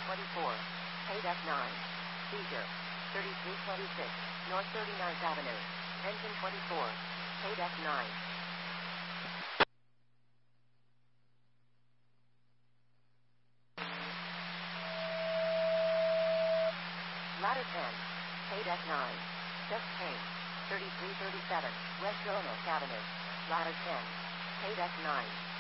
24. Paid F9. Seizure. 3326. North 39th Avenue. Engine 24. Paid F9. Ladder 10. Paid F9. Just came. 3337. West Roanoke Avenue. Ladder 10. Paid F9.